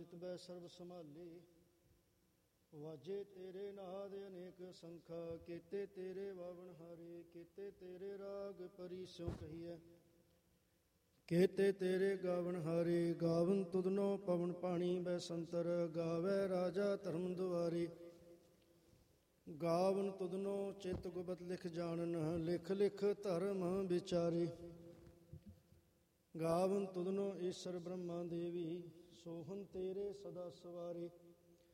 ਚਿਤ ਬੈ ਸਰਬ ਸੰਭਾਲੇ। ਵਾਜੇ ਤੇਰੇ ਨਾਦ ਅਨੇਕ ਸੰਖਾ, ਕੀਤੇ ਤੇਰੇ ਵਾਵਣ ਹਾਰੇ। ਕੀਤੇ ਤੇਰੇ ਰਾਗ ਪਰੀ ਸਿਉ ਕਹੀਐ, ਕੀਤੇ ਤੇਰੇ ਗਾਵਣ ਹਾਰੇ। ਗਾਵਨ ਤੁਧਨੋ ਪਵਨ ਪਾਣੀ ਬੈਸੰਤਰ, ਗਾਵੈ ਰਾਜਾ ਧਰਮ ਦੁਆਰੇ। ਗਾਵਨ ਤੁਧਨੋ ਚਿਤ ਗੁਪਤ ਲਿਖ ਜਾਣਨ, ਲਿਖ ਲਿਖ ਧਰਮ ਵਿਚਾਰੇ। ਗਾਵਨ ਤੁਧਨੋ ਈਸ਼ਰ ਬ੍ਰਹਮਾ ਦੇਵੀ, ਸੋਹਨ ਤੇਰੇ ਸਦਾ ਸਵਾਰੇ।